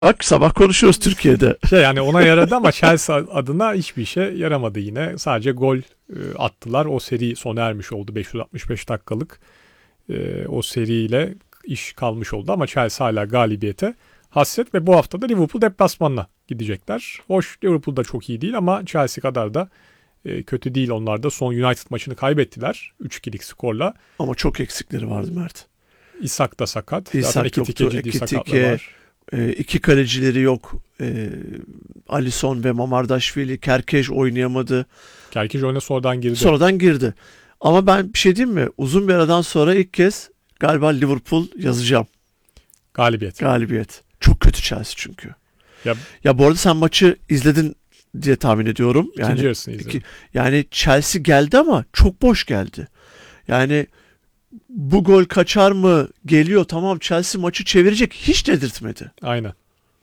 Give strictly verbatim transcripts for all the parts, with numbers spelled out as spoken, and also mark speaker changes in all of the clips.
Speaker 1: Bak sabah konuşuyoruz Türkiye'de.
Speaker 2: Şey yani ona yaradı ama Chelsea adına hiçbir işe yaramadı yine. Sadece gol e, attılar. O seri sona ermiş oldu. beş yüz altmış beş dakikalık e, o seriyle iş kalmış oldu ama Chelsea hala galibiyete hasret ve bu hafta da Liverpool deplasmanına gidecekler. Hoş, Liverpool da çok iyi değil ama Chelsea kadar da e, kötü değil onlar da. Son United maçını kaybettiler üç ikilik skorla.
Speaker 1: Ama çok eksikleri vardı Mert.
Speaker 2: İshak da sakat.
Speaker 1: İshak
Speaker 2: Zaten
Speaker 1: yoktu.
Speaker 2: ciddi
Speaker 1: Ekitike,
Speaker 2: sakatlığı var.
Speaker 1: e, iki kalecileri yok. E, Alisson ve Mamardaşvili, Kerkeş oynayamadı.
Speaker 2: Kerkeş oyuna sonradan girdi.
Speaker 1: Sonradan girdi. Ama ben bir şey diyeyim mi? Uzun bir aradan sonra ilk kez galiba Liverpool yazacağım.
Speaker 2: Galibiyet.
Speaker 1: Galibiyet. Çok kötü Chelsea çünkü.
Speaker 2: Ya,
Speaker 1: ya bu arada sen maçı izledin diye tahmin ediyorum. Yani,
Speaker 2: İkinci yarısını izledim.
Speaker 1: Iki, yani Chelsea geldi ama çok boş geldi. Yani bu gol kaçar mı? Geliyor tamam Chelsea maçı çevirecek. Hiç dedirtmedi.
Speaker 2: Aynen.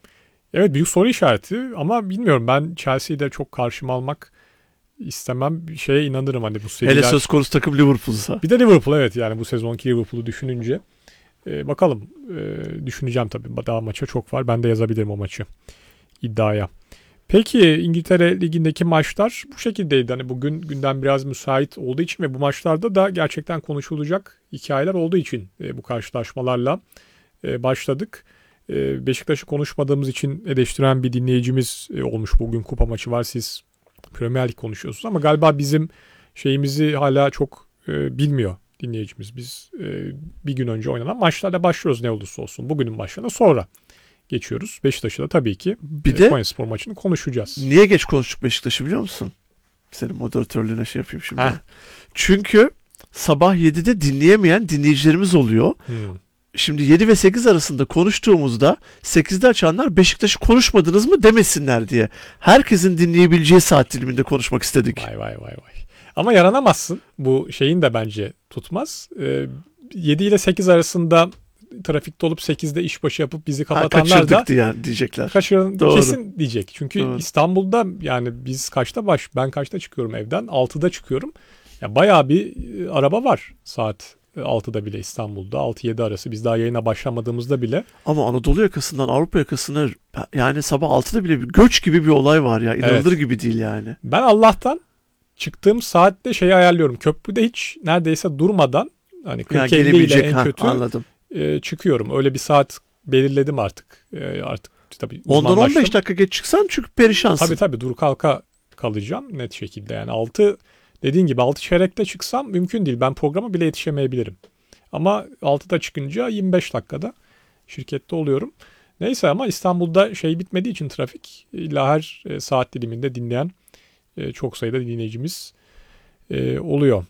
Speaker 2: Evet büyük soru işareti ama bilmiyorum ben Chelsea'yi de çok karşıma almak istemem. Bir şeye inanırım hani bu seriler.
Speaker 1: Hele söz konusu takım Liverpool'sa.
Speaker 2: Bir de Liverpool evet yani bu sezonki Liverpool'u düşününce. Ee, bakalım ee, düşüneceğim tabii daha maça çok var. Ben de yazabilirim o maçı iddiaya. Peki İngiltere Ligi'ndeki maçlar bu şekildeydi. Hani bugün gündem biraz müsait olduğu için ve bu maçlarda da gerçekten konuşulacak hikayeler olduğu için e, bu karşılaşmalarla e, başladık. E, Beşiktaş'ı konuşmadığımız için eleştiren bir dinleyicimiz e, olmuş. Bugün kupa maçı var siz Premier Lig konuşuyorsunuz ama galiba bizim şeyimizi hala çok e, bilmiyor dinleyicimiz. Biz e, bir gün önce oynanan maçlarla başlıyoruz ne olursa olsun. Bugünün maçlarına sonra geçiyoruz. Beşiktaş'ı da tabii ki
Speaker 1: bir
Speaker 2: e,
Speaker 1: de
Speaker 2: Konyaspor maçını konuşacağız.
Speaker 1: Niye geç konuştuk Beşiktaş'ı biliyor musun? Senin moderatörlüğüne şey yapayım şimdi.
Speaker 2: Heh.
Speaker 1: Çünkü sabah yedide dinleyemeyen dinleyicilerimiz oluyor.
Speaker 2: Hmm.
Speaker 1: Şimdi yedi ve sekiz arasında konuştuğumuzda sekizde açanlar Beşiktaş'ı konuşmadınız mı demesinler diye. Herkesin dinleyebileceği saat diliminde konuşmak istedik.
Speaker 2: Vay vay vay vay. Ama yaranamazsın. Bu şeyin de bence tutmaz. Ee, yedi ile sekiz arasında trafikte olup sekizde işbaşı yapıp bizi kapatanlar
Speaker 1: ha,
Speaker 2: da
Speaker 1: diye diyecekler.
Speaker 2: Kaçırdın
Speaker 1: Doğru.
Speaker 2: kesin diyecek. Çünkü
Speaker 1: Doğru.
Speaker 2: İstanbul'da yani biz kaçta baş ben kaçta çıkıyorum evden? altıda çıkıyorum. Ya bayağı bir araba var saat altıda bile İstanbul'da. altı yedi arası biz daha yayına başlamadığımızda bile.
Speaker 1: Ama Anadolu yakasından Avrupa yakasına yani sabah altıda bile bir göç gibi bir olay var ya. İnanılır evet. gibi değil yani.
Speaker 2: Ben Allah'tan çıktığım saatte şeyi ayarlıyorum. Köprüde hiç neredeyse durmadan hani kırk elli ile en kötü
Speaker 1: ha, anladım.
Speaker 2: E, çıkıyorum. Öyle bir saat belirledim artık. E, artık tabii
Speaker 1: ondan on beş dakika geç çıksan çünkü perişansın.
Speaker 2: Tabii tabii dur kalka kalacağım net şekilde. Yani altı dediğin gibi altı çeyrekte çıksam mümkün değil. Ben programa bile yetişemeyebilirim. Ama altıda çıkınca yirmi beş dakikada şirkette oluyorum. Neyse ama İstanbul'da şey bitmediği için trafik illa her e, saat diliminde dinleyen e, çok sayıda dinleyicimiz e, oluyor.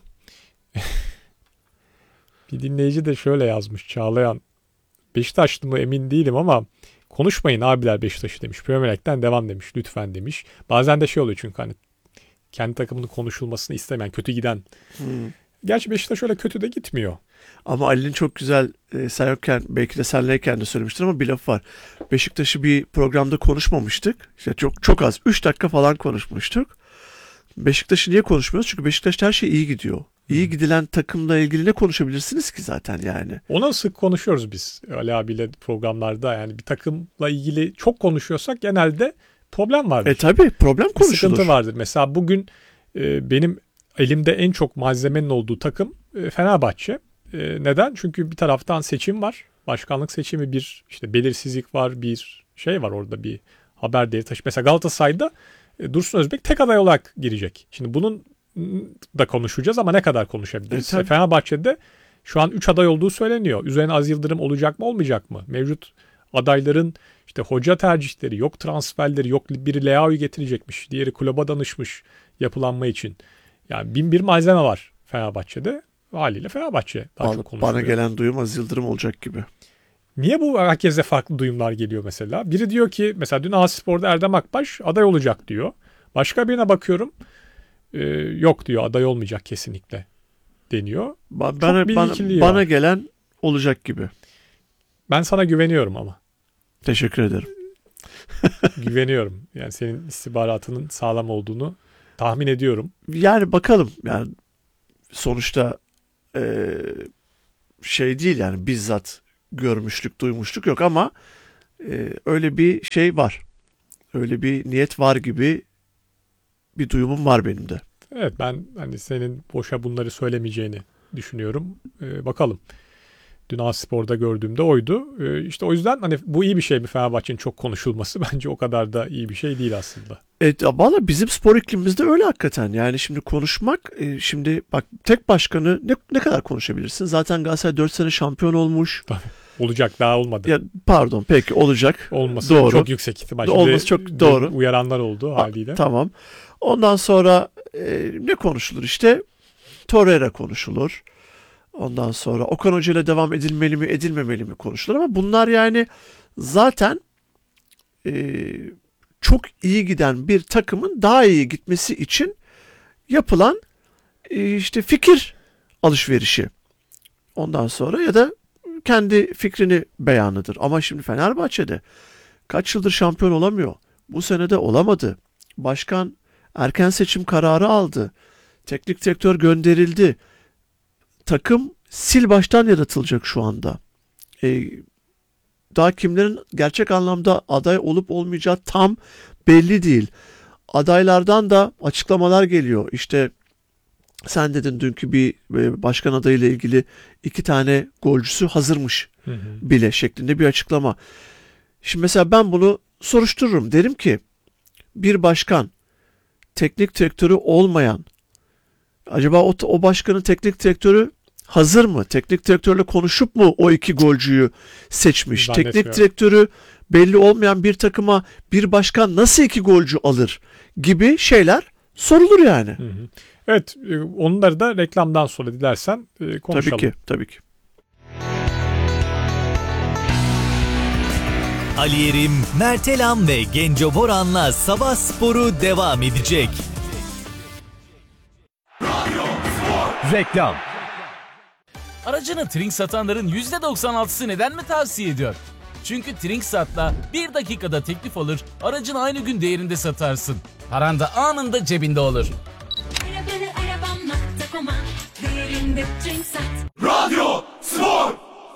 Speaker 2: Bir dinleyici de şöyle yazmış Çağlayan. Beşiktaşlı mı emin değilim ama konuşmayın abiler Beşiktaş'ı demiş. Premier Lig'den devam demiş. Lütfen demiş. Bazen de şey oluyor çünkü hani kendi takımının konuşulmasını istemeyen, kötü giden. Hmm. Gerçi Beşiktaş öyle kötü de gitmiyor.
Speaker 1: Ama Ali'nin çok güzel e, sen yokken belki de senleyken de söylemiştir ama bir laf var. Beşiktaş'ı bir programda konuşmamıştık. İşte çok çok az. üç dakika falan konuşmuştuk. Beşiktaş'ı niye konuşmuyoruz? Çünkü Beşiktaş'ta her şey iyi gidiyor. İyi gidilen takımla ilgili ne konuşabilirsiniz ki zaten yani?
Speaker 2: Ona sık konuşuyoruz biz Ali abiyle programlarda. Yani bir takımla ilgili çok konuşuyorsak genelde problem vardır.
Speaker 1: E tabii problem konuşulur.
Speaker 2: Sıkıntı vardır. Mesela bugün e, benim elimde en çok malzemenin olduğu takım e, Fenerbahçe. E, neden? Çünkü bir taraftan seçim var. Başkanlık seçimi bir işte belirsizlik var. Bir şey var orada bir haber değeri taşı. Mesela Galatasaray'da e, Dursun Özbek tek aday olarak girecek. Şimdi bunun da konuşacağız ama ne kadar konuşabiliriz? E, Fenerbahçe'de şu an üç aday olduğu söyleniyor. Üzerine Az Yıldırım olacak mı olmayacak mı? Mevcut adayların işte hoca tercihleri, yok transferleri, yok biri Leao'yu getirecekmiş, diğeri kulübe danışmış yapılanma için. Yani bin bir malzeme var Fenerbahçe'de. Haliyle Fenerbahçe daha
Speaker 1: bana,
Speaker 2: çok konuşuluyor.
Speaker 1: Bana gelen duyum Az Yıldırım olacak gibi.
Speaker 2: Niye bu herkese farklı duyumlar geliyor mesela? Biri diyor ki mesela dün Aspor'da Erdem Akbaş aday olacak diyor. Başka birine bakıyorum e, yok diyor aday olmayacak kesinlikle deniyor.
Speaker 1: Ba- bana, bana, bana gelen olacak gibi.
Speaker 2: Ben sana güveniyorum ama.
Speaker 1: Teşekkür ederim.
Speaker 2: Güveniyorum. Yani senin istihbaratının sağlam olduğunu tahmin ediyorum.
Speaker 1: Yani bakalım. Yani sonuçta e, şey değil yani bizzat görmüşlük, duymuşluk yok ama e, öyle bir şey var. Öyle bir niyet var gibi bir duyumum var benim de.
Speaker 2: Evet, ben hani senin boşa bunları söylemeyeceğini düşünüyorum. Ee, bakalım. Dün A-Spor'da gördüğümde oydu. Ee, işte o yüzden hani bu iyi bir şey mi Fenerbahçe'nin çok konuşulması? Bence o kadar da iyi bir şey değil aslında.
Speaker 1: Evet, valla bizim spor iklimimizde öyle hakikaten. Yani şimdi konuşmak, e, şimdi bak tek başkanı ne, ne kadar konuşabilirsin? Zaten Galatasaray dört sene şampiyon olmuş.
Speaker 2: Tabii. Olacak, daha olmadı.
Speaker 1: Ya, pardon, peki olacak.
Speaker 2: Olması
Speaker 1: doğru.
Speaker 2: çok yüksek ihtimal. Şimdi
Speaker 1: Olması çok doğru.
Speaker 2: Uyaranlar oldu haliyle.
Speaker 1: A, tamam. Ondan sonra e, ne konuşulur işte? Torreira konuşulur. Ondan sonra Okan Hoca ile devam edilmeli mi edilmemeli mi konuşulur ama bunlar yani zaten e, çok iyi giden bir takımın daha iyi gitmesi için yapılan e, işte fikir alışverişi. Ondan sonra ya da kendi fikrini beyanıdır. Ama şimdi Fenerbahçe'de kaç yıldır şampiyon olamıyor. Bu sene de olamadı. Başkan erken seçim kararı aldı. Teknik direktör gönderildi. Takım sil baştan yaratılacak şu anda. Ee, daha kimlerin gerçek anlamda aday olup olmayacağı tam belli değil. Adaylardan da açıklamalar geliyor. İşte sen dedin dünkü bir başkan adayıyla ilgili iki tane golcüsü hazırmış hı hı. bile şeklinde bir açıklama. Şimdi mesela ben bunu soruştururum. Derim ki bir başkan teknik direktörü olmayan, acaba o, o başkanın teknik direktörü hazır mı? Teknik direktörle konuşup mu o iki golcüyü seçmiş? Teknik direktörü belli olmayan bir takıma bir başkan nasıl iki golcü alır gibi şeyler sorulur yani.
Speaker 2: Hı hı. Evet, onları da reklamdan sonra dilersen konuşalım.
Speaker 1: Tabii ki, tabii ki.
Speaker 3: Ali Yerim, Mert Elam ve Genco Boran'la Sabah Sporu devam edecek.
Speaker 4: Reklam.
Speaker 5: Aracını Trink satanların yüzde doksan altısı neden mi tavsiye ediyor? Çünkü Trinksat'la bir dakikada teklif alır, aracını aynı gün değerinde satarsın. Paran da anında cebinde olur.
Speaker 4: Radyo Spor.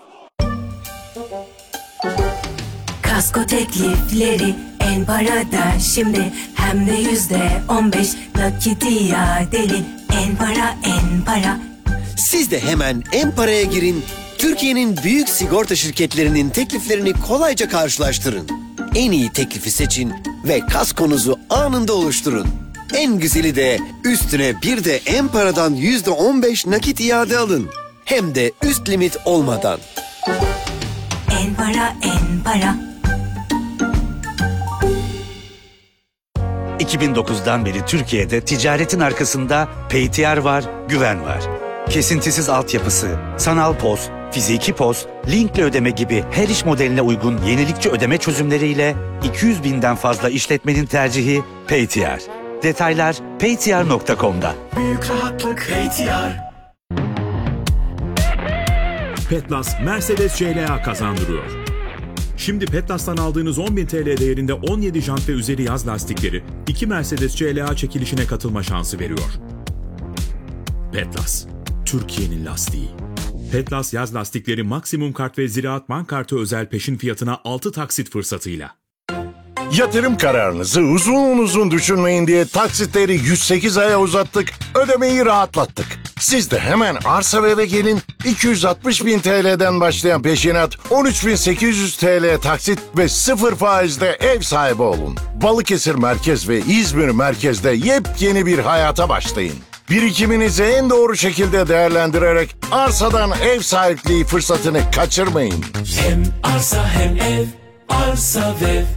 Speaker 6: Kasko teklifleri en parada şimdi, hem de yüzde on beş nakit iadeli. En para, en para.
Speaker 7: Siz de hemen en paraya girin. Türkiye'nin büyük sigorta şirketlerinin tekliflerini kolayca karşılaştırın. En iyi teklifi seçin ve kaskonuzu anında oluşturun. En güzeli de üstüne bir de en paradan yüzde on beş nakit iade alın. Hem de üst limit olmadan.
Speaker 6: En para, en para.
Speaker 8: iki bin dokuzdan beri Türkiye'de ticaretin arkasında P T R var, güven var. Kesintisiz altyapısı, sanal poz, fiziki poz, linkli ödeme gibi her iş modeline uygun yenilikçi ödeme çözümleriyle iki yüz binden fazla işletmenin tercihi P T R. Detaylar paytr nokta com'da.
Speaker 4: Büyük rahatlık P T R.
Speaker 9: Petlas Mercedes C L A kazandırıyor. Şimdi Petlas'tan aldığınız on bin T L değerinde on yedi jant ve üzeri yaz lastikleri iki Mercedes C L A çekilişine katılma şansı veriyor. Petlas, Türkiye'nin lastiği. Petlas yaz lastikleri maksimum kart ve Ziraat Bank kartı özel peşin fiyatına altı taksit fırsatıyla.
Speaker 10: Yatırım kararınızı uzun uzun düşünmeyin diye taksitleri yüz sekiz aya uzattık, ödemeyi rahatlattık. Siz de hemen arsa ve eve gelin, iki yüz altmış bin T L'den başlayan peşinat, on üç bin sekiz yüz T L taksit ve sıfır faizle ev sahibi olun. Balıkesir Merkez ve İzmir Merkez'de yepyeni bir hayata başlayın. Birikiminizi en doğru şekilde değerlendirerek arsadan ev sahipliği fırsatını kaçırmayın.
Speaker 4: Hem arsa hem ev, arsa ve ev.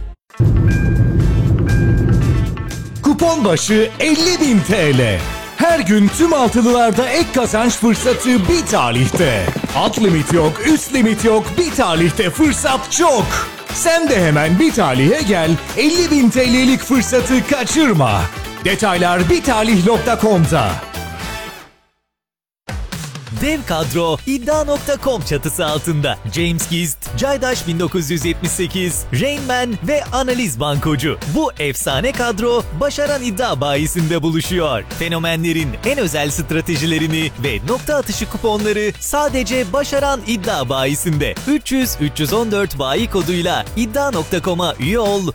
Speaker 11: Kupon başı elli bin T L. Her gün tüm altılılarda ek kazanç fırsatı bir tarihte. Alt limit yok, üst limit yok, bir tarihte fırsat çok. Sen de hemen bir talihe gel, elli bin T L'lik fırsatı kaçırma. Detaylar bitalih nokta com'da.
Speaker 3: Dev kadro iddia nokta com çatısı altında. James Gist, Caydaş bin dokuz yüz yetmiş sekiz, Rain Man ve Analiz Bankocu. Bu efsane kadro Başaran İddia Bayisi'nde buluşuyor. Fenomenlerin en özel stratejilerini ve nokta atışı kuponları sadece Başaran İddia Bayisi'nde. üç yüz üç yüz on dört bayi koduyla iddia nokta com'a üye ol